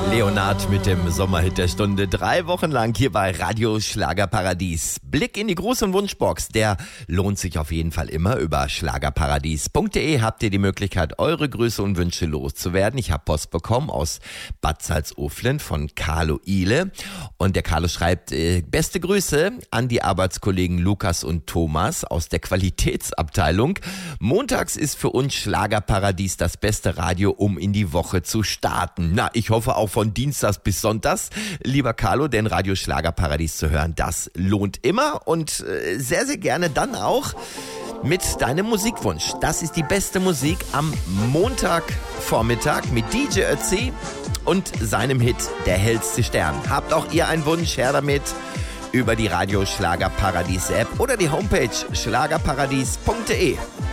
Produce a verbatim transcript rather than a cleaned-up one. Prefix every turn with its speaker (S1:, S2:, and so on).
S1: Leonard mit dem Sommerhit der Stunde. Drei Wochen lang hier bei Radio Schlagerparadies. Blick in die Gruß- und Wunschbox, der lohnt sich auf jeden Fall immer. Über schlagerparadies punkt de habt ihr die Möglichkeit, eure Grüße und Wünsche loszuwerden. Ich habe Post bekommen aus Bad Salzuflen von Carlo Ile. Und der Carlo schreibt, äh, beste Grüße an die Arbeitskollegen Lukas und Thomas aus der Qualitätsabteilung. Montags ist für uns Schlagerparadies das beste Radio, um in die Woche zu starten. Na, ich hoffe auch von Dienstags bis Sonntags, lieber Carlo, denn Radio Schlagerparadies zu hören, das lohnt immer und äh, sehr, sehr gerne dann auch mit deinem Musikwunsch. Das ist die beste Musik am Montagvormittag mit D J Ötzi und seinem Hit Der hellste Stern. Habt auch ihr einen Wunsch? Her damit über die Radio Schlagerparadies App oder die Homepage schlagerparadies punkt de.